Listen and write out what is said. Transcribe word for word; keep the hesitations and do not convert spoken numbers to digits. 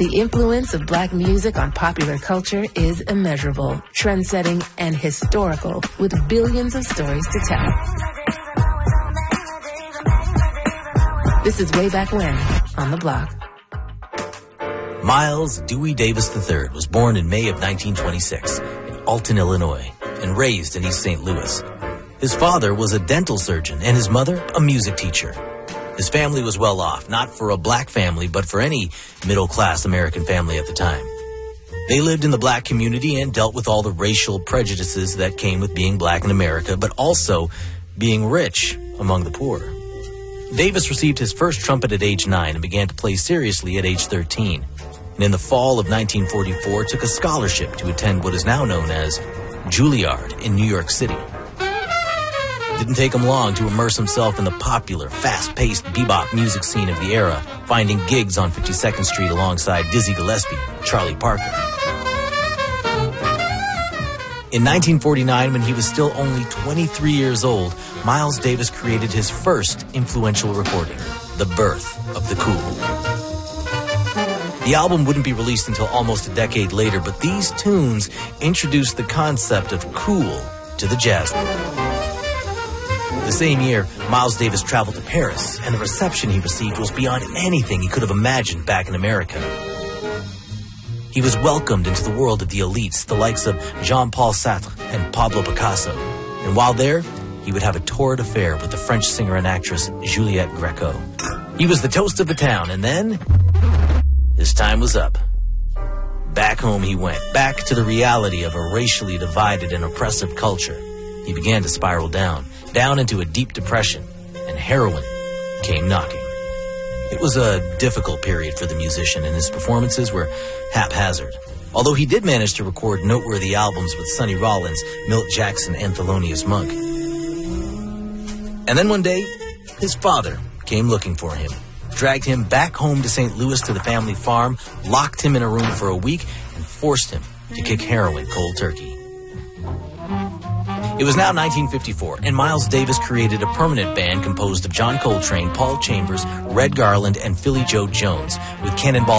The influence of black music on popular culture is immeasurable, trend-setting, and historical, with billions of stories to tell. This is Way Back When on The Block. Miles Dewey Davis the third was born in May of nineteen twenty-six in Alton, Illinois, and raised in East Saint Louis. His father was a dental surgeon and his mother a music teacher. His family was well off, not for a black family, but for any middle-class American family at the time. They lived in the black community and dealt with all the racial prejudices that came with being black in America, but also being rich among the poor. Davis received his first trumpet at age nine and began to play seriously at age thirteen. And in the fall of nineteen forty-four, took a scholarship to attend what is now known as Juilliard in New York City. It didn't take him long to immerse himself in the popular, fast-paced bebop music scene of the era, finding gigs on fifty-second Street alongside Dizzy Gillespie, Charlie Parker. In nineteen forty-nine, when he was still only twenty-three years old, Miles Davis created his first influential recording, The Birth of the Cool. The album wouldn't be released until almost a decade later, but these tunes introduced the concept of cool to the jazz world. The same year, Miles Davis traveled to Paris, and the reception he received was beyond anything he could have imagined back in America. He was welcomed into the world of the elites, the likes of Jean-Paul Sartre and Pablo Picasso. And while there, he would have a torrid affair with the French singer and actress Juliette Gréco. He was the toast of the town, and then his time was up. Back home he went, back to the reality of a racially divided and oppressive culture. He began to spiral down, down into a deep depression, and heroin came knocking. It was a difficult period for the musician, and his performances were haphazard. Although he did manage to record noteworthy albums with Sonny Rollins, Milt Jackson, and Thelonious Monk. And then one day, his father came looking for him, dragged him back home to Saint Louis to the family farm, locked him in a room for a week, and forced him to kick heroin cold turkey. It was now nineteen fifty-four, and Miles Davis created a permanent band composed of John Coltrane, Paul Chambers, Red Garland, and Philly Joe Jones, with Cannonball